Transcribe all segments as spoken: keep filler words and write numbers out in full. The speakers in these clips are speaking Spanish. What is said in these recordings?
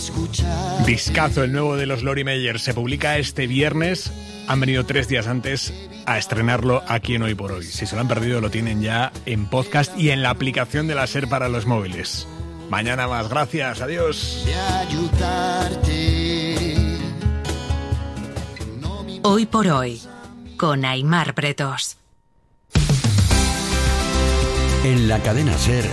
Discazo, el nuevo de los Lori Meyer, se publica este viernes. Han venido tres días antes a estrenarlo aquí en Hoy por Hoy. Si se lo han perdido, lo tienen ya en podcast y en la aplicación de la SER para los móviles. Mañana más, gracias, adiós. Hoy por Hoy, con Aimar Bretos. En la cadena SER,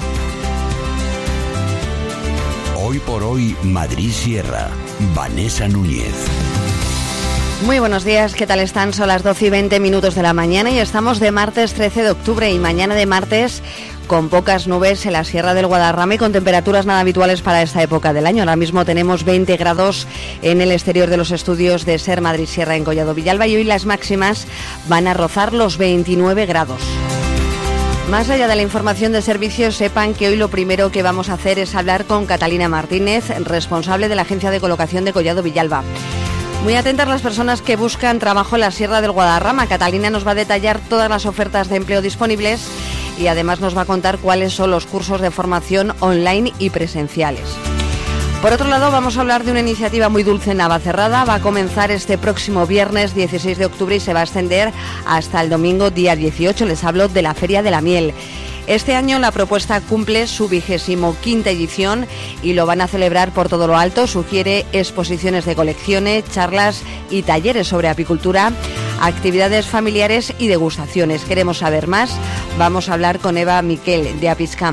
Hoy por Hoy, Madrid Sierra, Vanessa Núñez. Muy buenos días, ¿qué tal están? Son las doce y veinte minutos de la mañana y estamos de martes trece de octubre y mañana de martes con pocas nubes en la Sierra del Guadarrama y con temperaturas nada habituales para esta época del año. Ahora mismo tenemos veinte grados en el exterior de los estudios de SER Madrid Sierra en Collado Villalba y hoy las máximas van a rozar los veintinueve grados. Más allá de la información de servicios, sepan que hoy lo primero que vamos a hacer es hablar con Catalina Martínez, responsable de la Agencia de Colocación de Collado Villalba. Muy atentas las personas que buscan trabajo en la Sierra del Guadarrama. Catalina nos va a detallar todas las ofertas de empleo disponibles y además nos va a contar cuáles son los cursos de formación online y presenciales. Por otro lado, vamos a hablar de una iniciativa muy dulce en Navacerrada. Va a comenzar este próximo viernes dieciséis de octubre y se va a extender hasta el domingo día dieciocho. Les hablo de la Feria de la Miel. Este año la propuesta cumple su vigésimo quinta edición y lo van a celebrar por todo lo alto. Sugiere exposiciones de colecciones, charlas y talleres sobre apicultura, actividades familiares y degustaciones. ¿Queremos saber más? Vamos a hablar con Eva Miquel de Apiscam.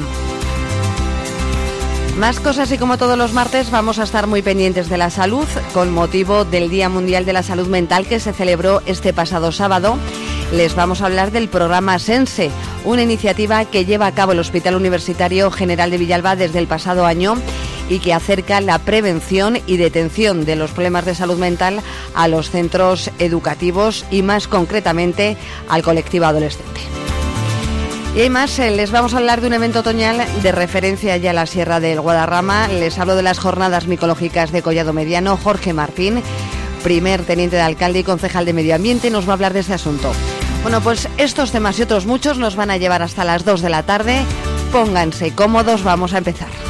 Más cosas y como todos los martes vamos a estar muy pendientes de la salud con motivo del Día Mundial de la Salud Mental que se celebró este pasado sábado. Les vamos a hablar del programa Sense, una iniciativa que lleva a cabo el Hospital Universitario General de Villalba desde el pasado año y que acerca la prevención y detención de los problemas de salud mental a los centros educativos y más concretamente al colectivo adolescente. Y además les vamos a hablar de un evento otoñal de referencia ya a la Sierra del Guadarrama. Les hablo de las jornadas micológicas de Collado Mediano. Jorge Martín, primer teniente de alcalde y concejal de Medio Ambiente, nos va a hablar de este asunto. Bueno, pues estos temas y otros muchos nos van a llevar hasta las dos de la tarde. Pónganse cómodos, vamos a empezar.